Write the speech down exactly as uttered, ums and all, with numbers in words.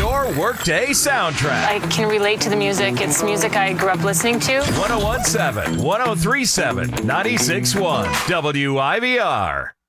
your workday soundtrack. I can relate to the music. It's music I grew up listening to. one oh one point seven, one oh three point seven, ninety-six point one W I V R.